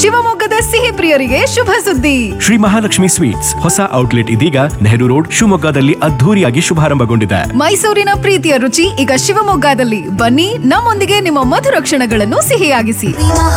ಶಿವಮೊಗ್ಗದ ಸಿಹಿ ಪ್ರಿಯರಿಗೆ ಶುಭ ಸುದ್ದಿ. ಶ್ರೀ ಮಹಾಲಕ್ಷ್ಮಿ ಸ್ವೀಟ್ಸ್ ಹೊಸ ಔಟ್ಲೆಟ್ ಇದೀಗ ನೆಹರು ರೋಡ್ ಶಿವಮೊಗ್ಗದಲ್ಲಿ ಅದ್ಧೂರಿಯಾಗಿ ಶುಭಾರಂಭಗೊಂಡಿದೆ. ಮೈಸೂರಿನ ಪ್ರೀತಿಯ ರುಚಿ ಈಗ ಶಿವಮೊಗ್ಗದಲ್ಲಿ. ಬನ್ನಿ, ನಮ್ಮೊಂದಿಗೆ ನಿಮ್ಮ ಮಧುರ ಕ್ಷಣಗಳನ್ನು ಸಿಹಿಯಾಗಿಸಿ.